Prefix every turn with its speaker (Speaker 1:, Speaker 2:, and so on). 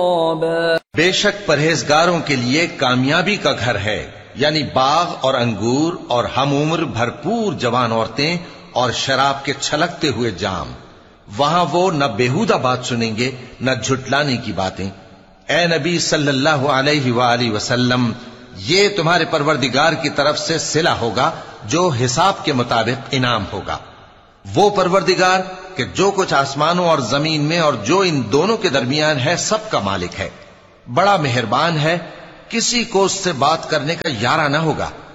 Speaker 1: बेशक परहेजगारों के लिए कामयाबी का घर है, यानी बाग और अंगूर और हम उम्र भरपूर जवान औरतें और शराब के छलकते हुए जाम। वहां वो न बेहुदा बात सुनेंगे न झुटलाने की बातें। ए नबी सल्लल्लाहु अलैहि वसल्लम, ये तुम्हारे परवरदिगार की तरफ से सिला होगा जो हिसाब के मुताबिक इनाम होगा। वो परवरदिगार कि जो कुछ आसमानों और जमीन में और जो इन दोनों के दरमियान है सबका मालिक है, बड़ा मेहरबान है, किसी को उससे बात करने का यारा न होगा।